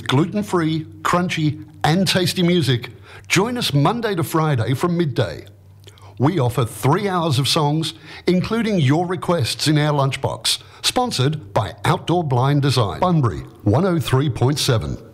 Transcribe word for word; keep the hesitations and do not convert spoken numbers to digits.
gluten-free, crunchy and tasty music, join us Monday to Friday from midday. We offer three hours of songs, including your requests in our lunchbox, sponsored by Outdoor Blind Design. Bunbury, one oh three point seven.